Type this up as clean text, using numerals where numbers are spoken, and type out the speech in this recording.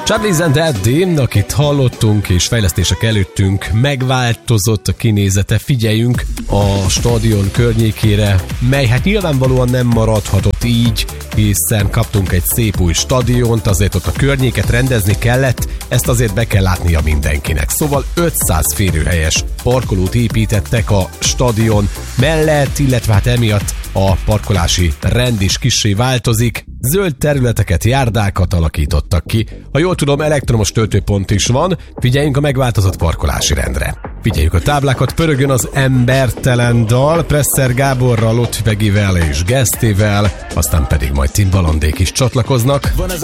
Charlie and Eddie, akit hallottunk és fejlesztések előttünk, megváltozott a kinézete. Figyeljünk a stadion környékére, mely hát nyilvánvalóan nem maradhatott így, hiszen kaptunk egy szép új stadiont, azért ott a környéket rendezni kellett, ezt azért be kell látnia mindenkinek. Szóval 500 férőhelyes parkolót építettek a stadion mellett, illetve hát emiatt a parkolási rend is kissé változik. Zöld területeket, járdákat alakítottak ki. Ha jól tudom, elektromos töltőpont is van, figyeljünk a megváltozott parkolási rendre. Figyeljük a táblákat, pörögjön az embertelen dal, Presser Gáborral, Lottvegivel és Gesztével, aztán pedig majd Timbalandék is csatlakoznak.